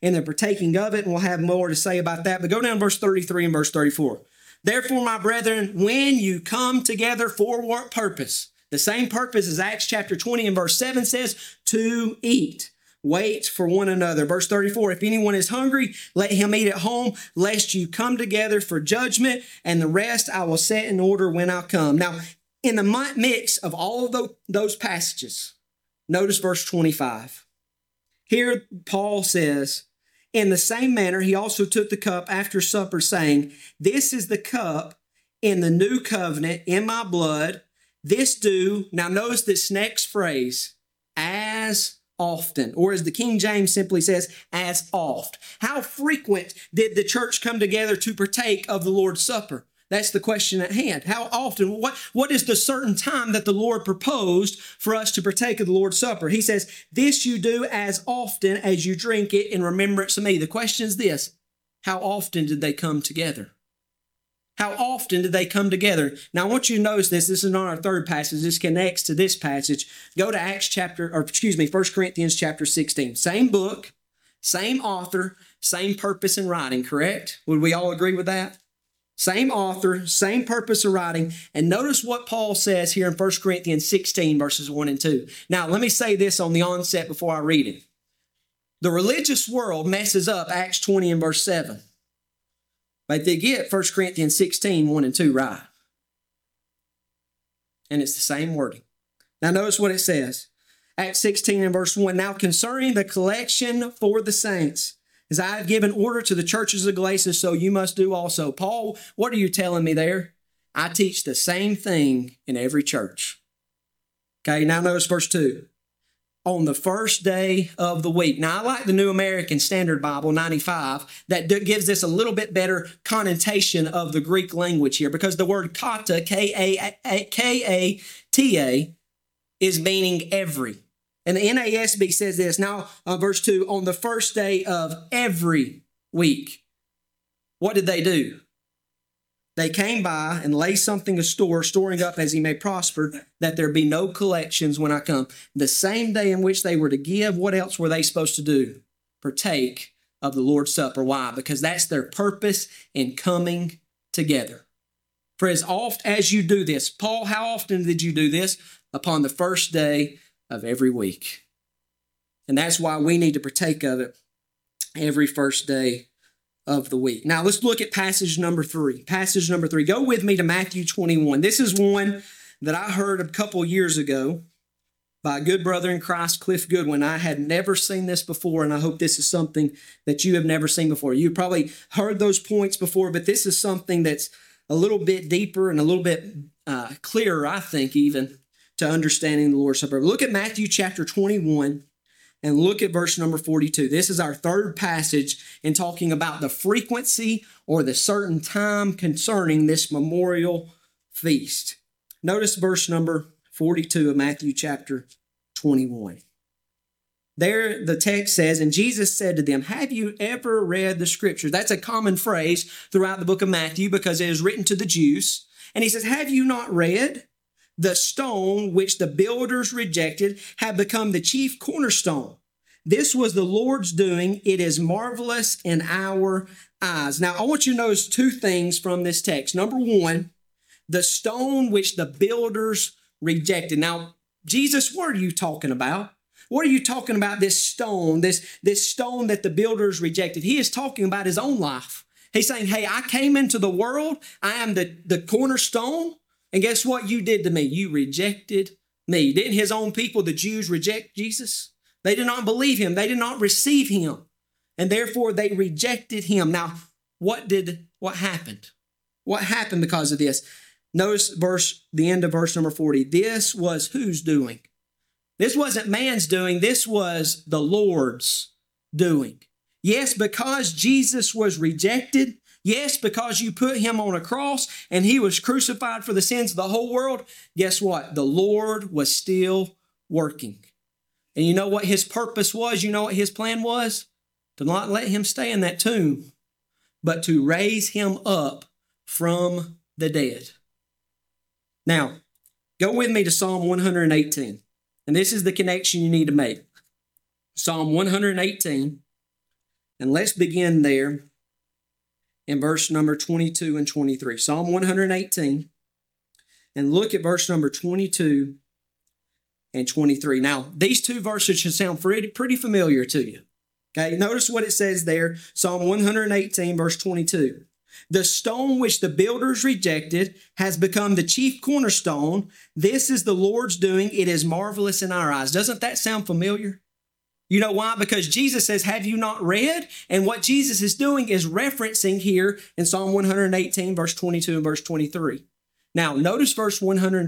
in the partaking of it, and we'll have more to say about that. But go down to verse 33 and verse 34. Therefore, my brethren, when you come together for what purpose? The same purpose as Acts chapter 20 and verse 7 says, to eat. Wait for one another. Verse 34, if anyone is hungry, let him eat at home, lest you come together for judgment, and the rest I will set in order when I come. Now, in the mix of all of those passages, notice verse 25. Here, Paul says, in the same manner, he also took the cup after supper, saying, this is the cup in the new covenant in my blood. This do, now notice this next phrase, as often, or as the King James simply says, as oft. How frequent did the church come together to partake of the Lord's Supper? That's the question at hand. How often? What is the certain time that the Lord proposed for us to partake of the Lord's Supper? He says, this you do as often as you drink it in remembrance of me. The question is this, how often did they come together? How often did they come together? Now, I want you to notice this. This is not our third passage. This connects to this passage. Go to 1 Corinthians chapter 16. Same book, same author, same purpose in writing, correct? Would we all agree with that? Same author, same purpose of writing. And notice what Paul says here in 1 Corinthians 16, verses 1 and 2. Now, let me say this on the onset before I read it. The religious world messes up Acts 20 and verse 7. But they get 1 Corinthians 16, 1 and 2 right. And it's the same wording. Now, notice what it says. Acts 16 and verse 1. Now, concerning the collection for the saints, as I have given order to the churches of Galatia, so you must do also. Paul, what are you telling me there? I teach the same thing in every church. Okay, now notice verse 2. On the first day of the week. Now, I like the New American Standard Bible, 95, that gives this a little bit better connotation of the Greek language here, because the word kata, K-A-T-A, is meaning every. And the NASB says this, now verse 2, on the first day of every week. What did they do? They came by and lay something ashore, storing up as he may prosper, that there be no collections when I come. The same day in which they were to give, what else were they supposed to do? Partake of the Lord's Supper. Why? Because that's their purpose in coming together. For as oft as you do this, Paul, how often did you do this? Upon the first day of every week. And that's why we need to partake of it every first day of the week. Now let's look at passage number 3. Passage number 3. Go with me to Matthew 21. This is one that I heard a couple years ago by a good brother in Christ, Cliff Goodwin. I had never seen this before, and I hope this is something that you have never seen before. You've probably heard those points before, but this is something that's a little bit deeper and a little bit clearer, I think, even to understanding the Lord's Supper. Look at Matthew chapter 21 and look at verse number 42. This is our third passage in talking about the frequency or the certain time concerning this memorial feast. Notice verse number 42 of Matthew chapter 21. There the text says, and Jesus said to them, have you ever read the scriptures? That's a common phrase throughout the book of Matthew because it is written to the Jews. And he says, have you not read? The stone which the builders rejected had become the chief cornerstone. This was the Lord's doing. It is marvelous in our eyes. Now, I want you to notice two things from this text. Number one, the stone which the builders rejected. Now, Jesus, what are you talking about? What are you talking about, this stone, this stone that the builders rejected? He is talking about his own life. He's saying, hey, I came into the world. I am the cornerstone. And guess what you did to me? You rejected me. Didn't his own people, the Jews, reject Jesus? They did not believe him. They did not receive him. And therefore they rejected him. Now, what happened? What happened because of this? Notice the end of verse number 40. This was whose doing? This wasn't man's doing. This was the Lord's doing. Yes, because Jesus was rejected. Yes, because you put him on a cross and he was crucified for the sins of the whole world. Guess what? The Lord was still working. And you know what his purpose was? You know what his plan was? To not let him stay in that tomb, but to raise him up from the dead. Now, go with me to Psalm 118. And this is the connection you need to make. Psalm 118 And let's begin there in verse number 22 and 23. Psalm 118. And look at verse number 22 and 23. Now, these two verses should sound pretty familiar to you. Okay, notice what it says there. Psalm 118, verse 22. The stone which the builders rejected has become the chief cornerstone. This is the Lord's doing. It is marvelous in our eyes. Doesn't that sound familiar? You know why? Because Jesus says, have you not read? And what Jesus is doing is referencing here in Psalm 118, verse 22 and verse 23. Now, notice verse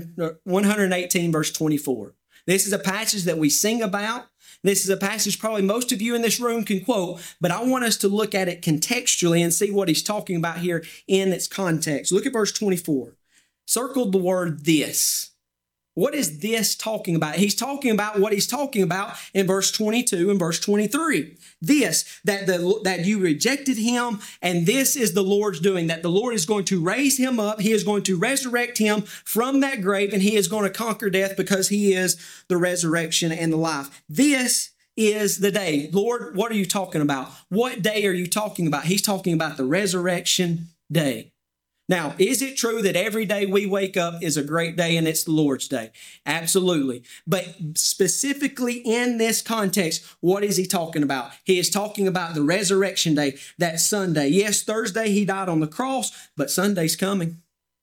118, verse 24. This is a passage that we sing about. This is a passage probably most of you in this room can quote, but I want us to look at it contextually and see what he's talking about here in its context. Look at verse 24. Circled the word this. What is this talking about? He's talking about what he's talking about in verse 22 and verse 23. This, that you rejected him, and this is the Lord's doing, that the Lord is going to raise him up. He is going to resurrect him from that grave, and he is going to conquer death because he is the resurrection and the life. This is the day. Lord, what are you talking about? What day are you talking about? He's talking about the resurrection day. Now, is it true that every day we wake up is a great day and it's the Lord's day? Absolutely. But specifically in this context, what is he talking about? He is talking about the resurrection day, that Sunday. Yes, Thursday he died on the cross, but Sunday's coming.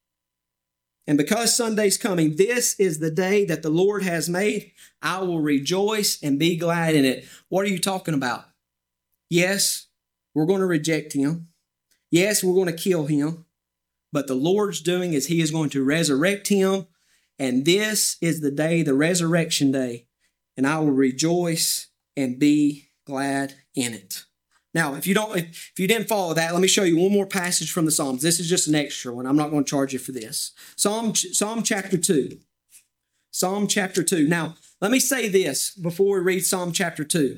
And because Sunday's coming, this is the day that the Lord has made. I will rejoice and be glad in it. What are you talking about? Yes, we're going to reject him. Yes, we're going to kill him. But the Lord's doing is he is going to resurrect him. And this is the day, the resurrection day. And I will rejoice and be glad in it. Now, if you didn't follow that, let me show you one more passage from the Psalms. This is just an extra one. I'm not going to charge you for this. Psalm chapter 2. Psalm chapter 2. Now, let me say this before we read Psalm chapter 2.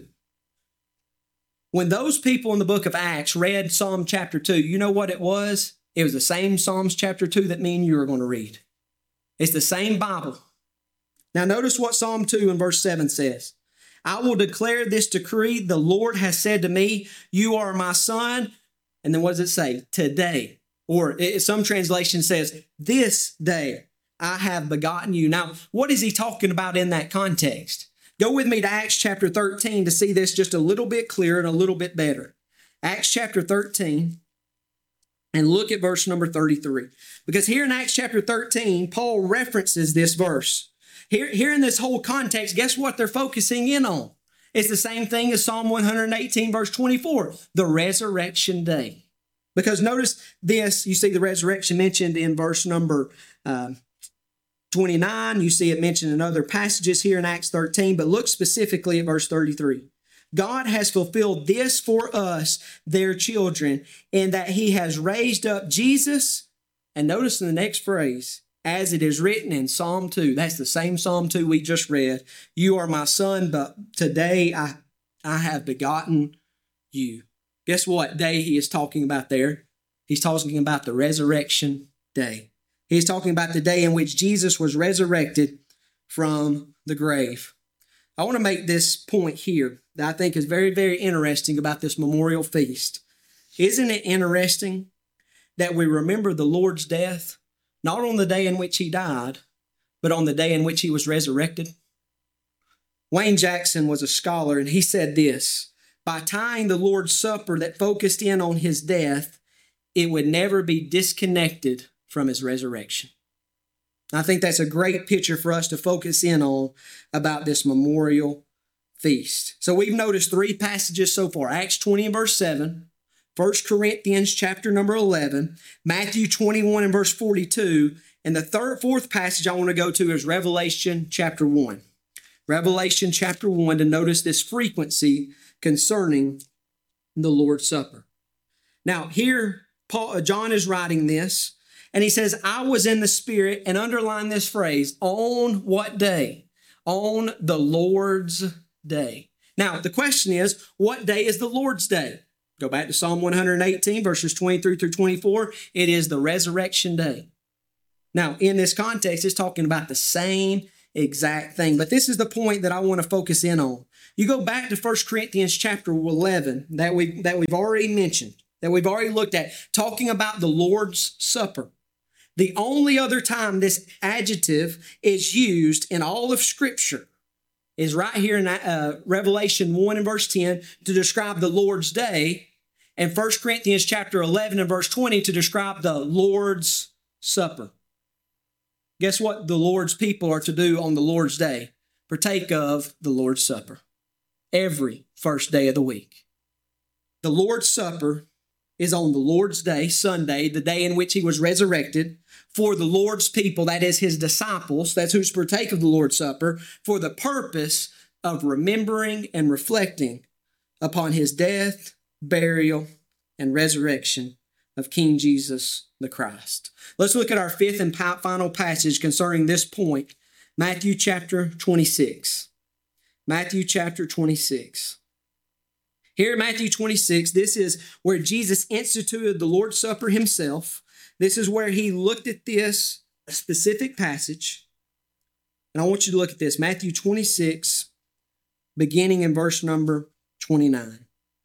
When those people in the book of Acts read Psalm chapter 2, you know what it was? It was the same Psalms chapter 2 that me and you are going to read. It's the same Bible. Now notice what Psalm 2 and verse 7 says. I will declare this decree. The Lord has said to me, you are my son. And then what does it say? Today. Or some translation says, this day I have begotten you. Now, what is he talking about in that context? Go with me to Acts chapter 13 to see this just a little bit clearer and a little bit better. Acts chapter 13. And look at verse number 33. Because here in Acts chapter 13, Paul references this verse. Here in this whole context, guess what they're focusing in on? It's the same thing as Psalm 118, verse 24, the resurrection day. Because notice this, you see the resurrection mentioned in verse number 29. You see it mentioned in other passages here in Acts 13, but look specifically at verse 33. God has fulfilled this for us, their children, in that he has raised up Jesus. And notice in the next phrase, as it is written in Psalm 2. That's the same Psalm 2 we just read. You are my son, but today I have begotten you. Guess what day he is talking about there? He's talking about the resurrection day. He's talking about the day in which Jesus was resurrected from the grave. I want to make this point here that I think is very, very interesting about this memorial feast. Isn't it interesting that we remember the Lord's death, not on the day in which he died, but on the day in which he was resurrected? Wayne Jackson was a scholar, and he said this, by tying the Lord's Supper that focused in on his death, it would never be disconnected from his resurrection. I think that's a great picture for us to focus in on about this memorial feast. So we've noticed three passages so far. Acts 20 and verse 7, 1 Corinthians chapter number 11, Matthew 21 and verse 42, and the fourth passage I want to go to is Revelation chapter 1. Revelation chapter 1 to notice this frequency concerning the Lord's Supper. Now here, John is writing this. And he says, I was in the Spirit, and underline this phrase, on what day? On the Lord's day. Now, the question is, what day is the Lord's day? Go back to Psalm 118, verses 23 through 24. It is the resurrection day. Now, in this context, it's talking about the same exact thing. But this is the point that I want to focus in on. You go back to 1 Corinthians chapter 11 that we've already mentioned, that we've already looked at, talking about the Lord's Supper. The only other time this adjective is used in all of Scripture is right here in Revelation 1 and verse 10 to describe the Lord's Day, and 1 Corinthians chapter 11 and verse 20 to describe the Lord's Supper. Guess what the Lord's people are to do on the Lord's Day? Partake of the Lord's Supper every first day of the week. The Lord's Supper is on the Lord's Day, Sunday, the day in which He was resurrected, for the Lord's people, that is His disciples, that's who's partake of the Lord's Supper, for the purpose of remembering and reflecting upon His death, burial, and resurrection of King Jesus the Christ. Let's look at our fifth and final passage concerning this point, Matthew chapter 26. Matthew chapter 26. Here in Matthew 26, this is where Jesus instituted the Lord's Supper Himself. This is where He looked at this specific passage. And I want you to look at this. Matthew 26, beginning in verse number 29.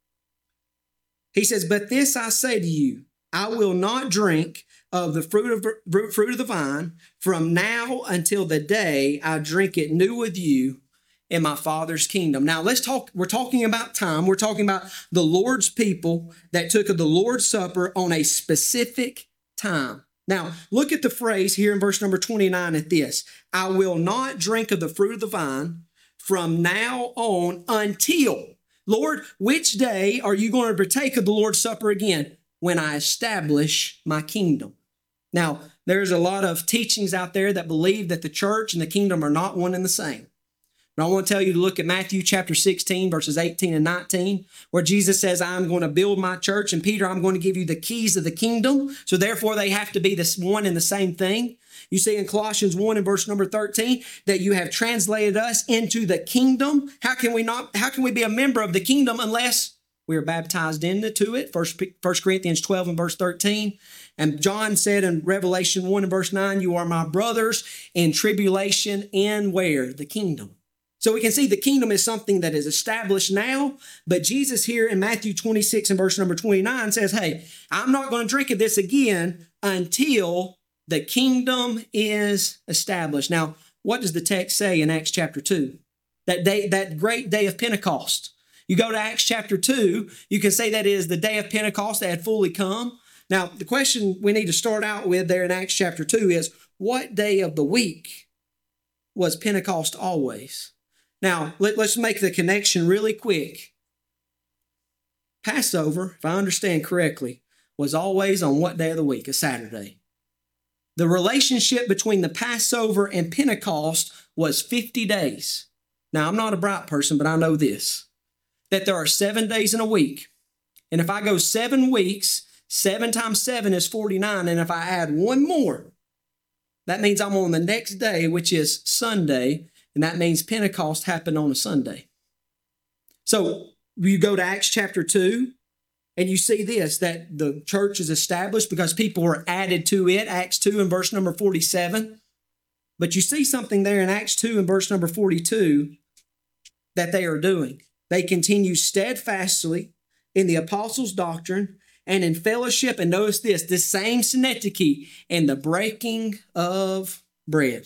He says, "But this I say to you, I will not drink of the fruit of the vine from now until the day I drink it new with you in my Father's kingdom." Now we're talking about time. We're talking about the Lord's people that took of the Lord's Supper on a specific time. Now, look at the phrase here in verse number 29 at this. "I will not drink of the fruit of the vine from now on until." Lord, which day are you going to partake of the Lord's Supper again? When I establish my kingdom. Now, there's a lot of teachings out there that believe that the church and the kingdom are not one and the same. But I want to tell you to look at Matthew chapter 16, verses 18 and 19, where Jesus says, "I'm going to build my church, and Peter, I'm going to give you the keys of the kingdom." So therefore, they have to be this one and the same thing. You see in Colossians 1 and verse number 13 that you have translated us into the kingdom. How can we be a member of the kingdom unless we are baptized into it? 1 Corinthians 12 and verse 13. And John said in Revelation 1 and verse 9, "You are my brothers in tribulation in" where? The kingdom. So we can see the kingdom is something that is established now, but Jesus here in Matthew 26 and verse number 29 says, "Hey, I'm not going to drink of this again until the kingdom is established." Now, what does the text say in Acts chapter 2? That great day of Pentecost. You go to Acts chapter 2, you can say that is the day of Pentecost that had fully come. Now, the question we need to start out with there in Acts chapter 2 is, what day of the week was Pentecost always? Now, let's make the connection really quick. Passover, if I understand correctly, was always on what day of the week? A Saturday. The relationship between the Passover and Pentecost was 50 days. Now, I'm not a bright person, but I know this, that there are 7 days in a week. And if I go 7 weeks, 7 times 7 is 49. And if I add one more, that means I'm on the next day, which is Sunday. And that means Pentecost happened on a Sunday. So you go to Acts chapter 2, and you see this, that the church is established because people were added to it. Acts 2 and verse number 47. But you see something there in Acts 2 and verse number 42 that they are doing. They continue steadfastly in the apostles' doctrine and in fellowship. And notice this same synecdoche, and the breaking of bread.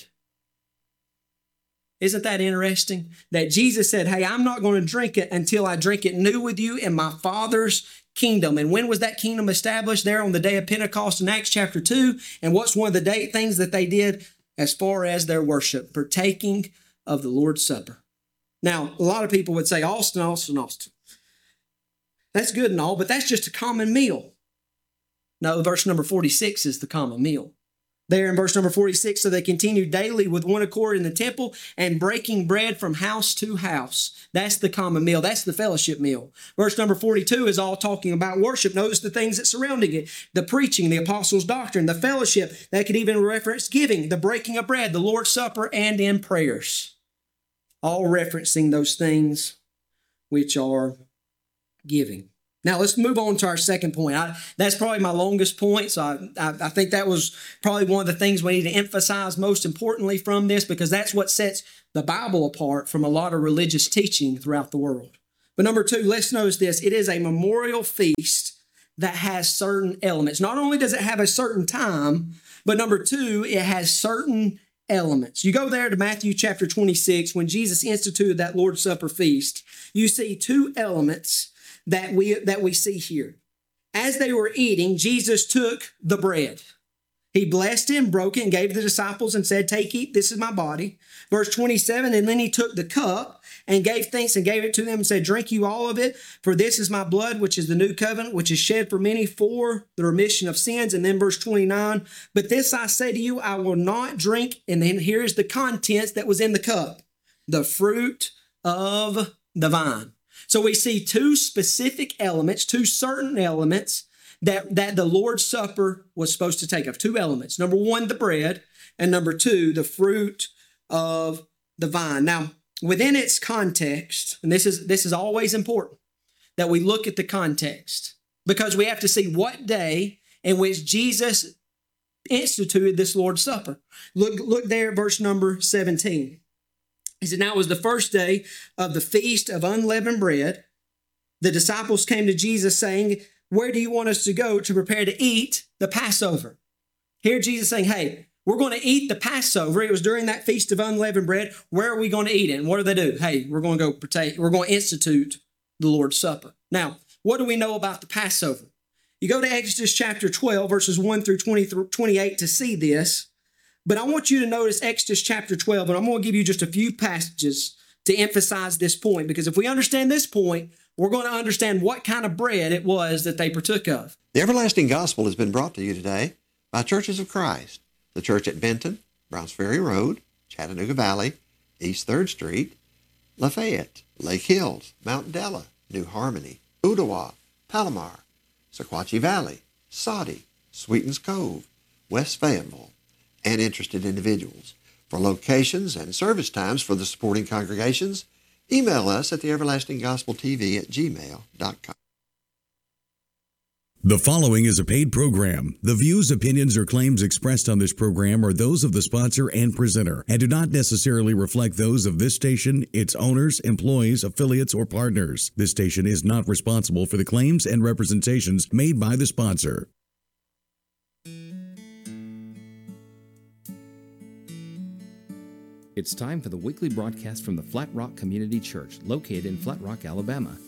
Isn't that interesting? That Jesus said, "Hey, I'm not going to drink it until I drink it new with you in my Father's kingdom." And when was that kingdom established? There on the day of Pentecost in Acts chapter 2. And what's one of the things that they did as far as their worship? Partaking of the Lord's Supper. Now, a lot of people would say, Austin. That's good and all, but that's just a common meal. No, verse number 46 is the common meal. There in verse number 46, "So they continued daily with one accord in the temple and breaking bread from house to house." That's the common meal. That's the fellowship meal. Verse number 42 is all talking about worship. Notice the things that surrounding it. The preaching, the apostles' doctrine, the fellowship. That could even reference giving, the breaking of bread, the Lord's Supper, and in prayers. All referencing those things which are giving. Now, let's move on to our second point. That's probably my longest point, so I think that was probably one of the things we need to emphasize most importantly from this, because that's what sets the Bible apart from a lot of religious teaching throughout the world. But number two, let's notice this. It is a memorial feast that has certain elements. Not only does it have a certain time, but number two, it has certain elements. You go there to Matthew chapter 26, when Jesus instituted that Lord's Supper feast, you see two elements that we see here. As they were eating, Jesus took the bread. He blessed it and broke it and gave the disciples and said, "Take, eat, this is my body." Verse 27, and then he took the cup and gave thanks and gave it to them and said, "Drink you all of it, for this is my blood, which is the new covenant, which is shed for many for the remission of sins." And then verse 29, "But this I say to you, I will not drink." And then here's the contents that was in the cup: the fruit of the vine. So we see two specific elements, two certain elements that the Lord's Supper was supposed to take of. Two elements. Number one, the bread, and number two, the fruit of the vine. Now, within its context, and this is always important that we look at the context, because we have to see what day in which Jesus instituted this Lord's Supper. Look there at verse number 17. He said, "Now it was the first day of the feast of unleavened bread. The disciples came to Jesus saying, 'Where do you want us to go to prepare to eat the Passover?'" Here Jesus saying, hey, we're going to eat the Passover. It was during that feast of unleavened bread. Where are we going to eat it? And what do they do? Hey, we're going to go partake. We're going to institute the Lord's Supper. Now, what do we know about the Passover? You go to Exodus chapter 12, verses 1 through 28 to see this. But I want you to notice Exodus chapter 12, and I'm going to give you just a few passages to emphasize this point, because if we understand this point, we're going to understand what kind of bread it was that they partook of. The Everlasting Gospel has been brought to you today by Churches of Christ, the church at Benton, Browns Ferry Road, Chattanooga Valley, East 3rd Street, Lafayette, Lake Hills, Mount Della, New Harmony, Ottawa, Palomar, Sequatchie Valley, Saudi, Sweetens Cove, West Fayetteville, and interested individuals. For locations and service times for the supporting congregations, email us at theeverlastinggospeltv@gmail.com. The following is a paid program. The views, opinions, or claims expressed on this program are those of the sponsor and presenter and do not necessarily reflect those of this station, its owners, employees, affiliates, or partners. This station is not responsible for the claims and representations made by the sponsor. It's time for the weekly broadcast from the Flat Rock Community Church, located in Flat Rock, Alabama.